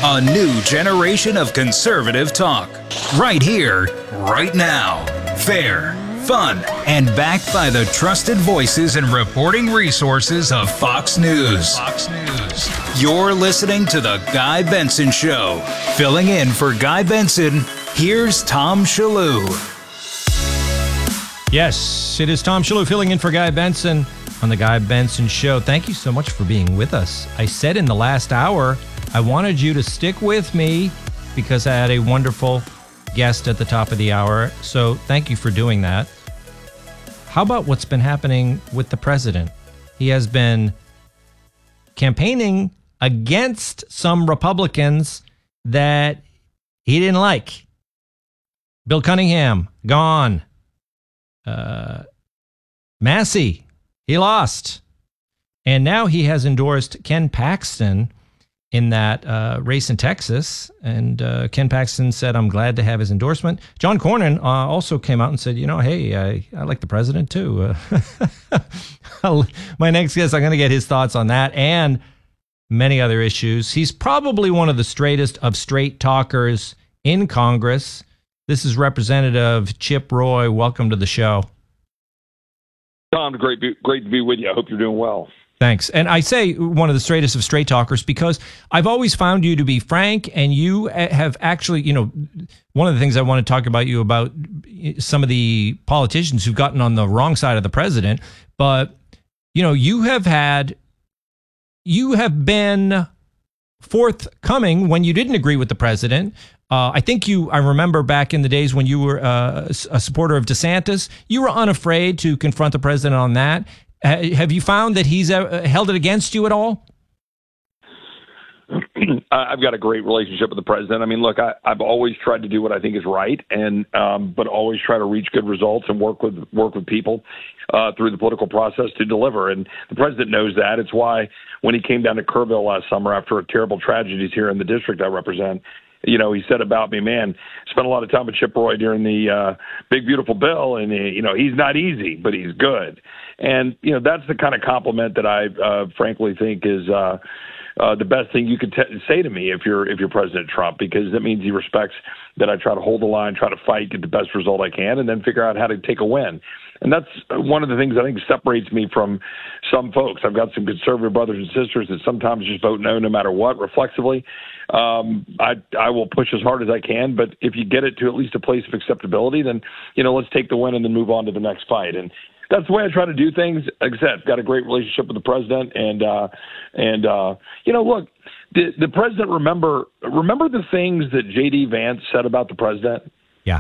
A new generation of conservative talk. Right here, right now. Fair, fun, and backed by the trusted voices and reporting resources of Fox News. You're listening to The Guy Benson Show. Filling in for Guy Benson, here's Tom Shillue. Yes, it is Tom Shillue filling in for Guy Benson on The Guy Benson Show. Thank you so much for being with us. I said in the last hour, I wanted you to stick with me because I had a wonderful guest at the top of the hour. So thank you for doing that. How about what's been happening with the president? He has been campaigning against some Republicans that he didn't like. Bill Cunningham, gone. Massey, he lost. And now he has endorsed Ken Paxton in that race in Texas. And Ken Paxton said, I'm glad to have his endorsement. John Cornyn also came out and said, hey, I like the president too. My next guest, I'm going to get his thoughts on that and many other issues. He's probably one of the straightest of straight talkers in Congress. This is Representative Chip Roy. Welcome to the show. Tom, great to be with you. I hope you're doing well. Thanks. And I say one of the straightest of straight talkers because I've always found you to be frank, and you have actually, one of the things I want to talk about you about some of the politicians who've gotten on the wrong side of the president, but you have been forthcoming when you didn't agree with the president. I remember back in the days when you were a supporter of DeSantis, you were unafraid to confront the president on that. Have you found that he's held it against you at all? I've got a great relationship with the president. I mean, look, I've always tried to do what I think is right, and but always try to reach good results and work with people through the political process to deliver. And the president knows that. It's why when he came down to Kerrville last summer after terrible tragedies here in the district I represent, he said about me, man, spent a lot of time with Chip Roy during the Big Beautiful Bill, and he's not easy, but he's good. And that's the kind of compliment that I frankly think is the best thing you could say to me if you're President Trump, because that means he respects that I try to hold the line, try to fight, get the best result I can, and then figure out how to take a win. And that's one of the things I think separates me from some folks. I've got some conservative brothers and sisters that sometimes just vote no matter what, reflexively. I will push as hard as I can, but if you get it to at least a place of acceptability, then, let's take the win and then move on to the next fight. And that's the way I try to do things. Like I said, I've got a great relationship with the president, and look, the president, remember the things that J.D. Vance said about the president? Yeah.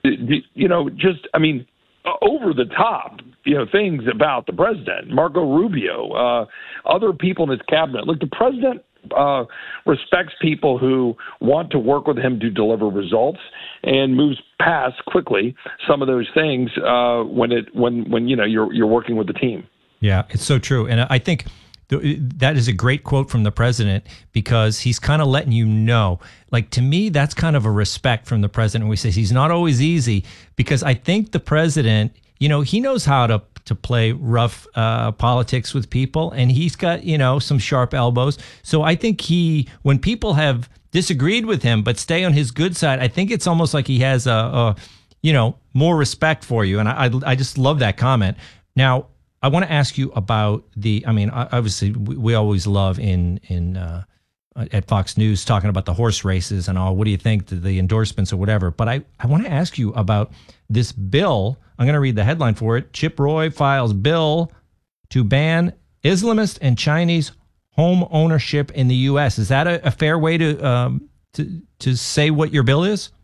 Over the top, things about the president, Marco Rubio, other people in his cabinet. Look, the president respects people who want to work with him to deliver results and moves past quickly some of those things when you're working with the team. Yeah, it's so true. And I think that is a great quote from the president, because he's kind of letting you know, like, to me, that's kind of a respect from the president. We say he's not always easy, because I think the president, he knows how to play rough politics with people, and he's got, some sharp elbows. So I think when people have disagreed with him but stay on his good side, I think it's almost like he has more respect for you. And I just love that comment. Now, I want to ask you about obviously we always love at Fox News talking about the horse races and all. What do you think, the endorsements or whatever? But I want to ask you about this bill. I'm going to read the headline for it. Chip Roy files bill to ban Islamist and Chinese home ownership in the U.S. Is that a fair way to say what your bill is?